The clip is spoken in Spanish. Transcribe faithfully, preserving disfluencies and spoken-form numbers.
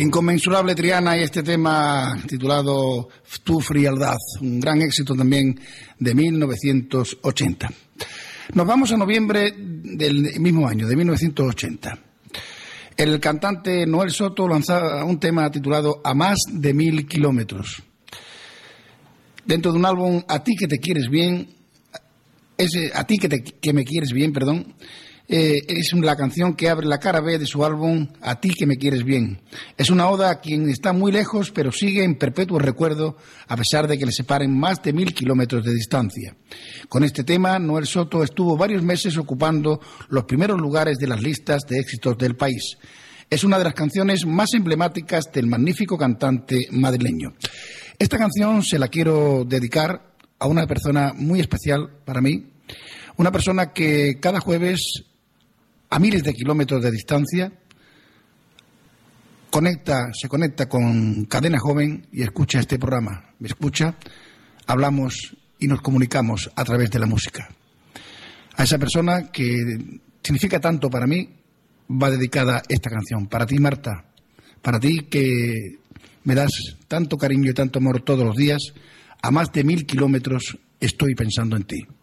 Inconmensurable Triana y este tema titulado Tu frialdad, un gran éxito también de mil novecientos ochenta. Nos vamos a noviembre del mismo año, de mil novecientos ochenta. El cantante Noel Soto lanzaba un tema titulado A más de mil kilómetros. Dentro de un álbum A ti que te quieres bien, ese, A ti que, te, que me quieres bien, perdón, eh, es la canción que abre la cara B de su álbum A ti que me quieres bien. Es una oda a quien está muy lejos, pero sigue en perpetuo recuerdo, a pesar de que le separen más de mil kilómetros de distancia. Con este tema, Noel Soto estuvo varios meses ocupando los primeros lugares de las listas de éxitos del país. Es una de las canciones más emblemáticas del magnífico cantante madrileño. Esta canción se la quiero dedicar a una persona muy especial para mí, una persona que cada jueves, a miles de kilómetros de distancia, conecta, se conecta con Cadena Joven y escucha este programa. Me escucha, hablamos y nos comunicamos a través de la música. A esa persona que significa tanto para mí, va dedicada esta canción. Para ti, Marta, para ti que me das tanto cariño y tanto amor todos los días, a más de mil kilómetros estoy pensando en ti.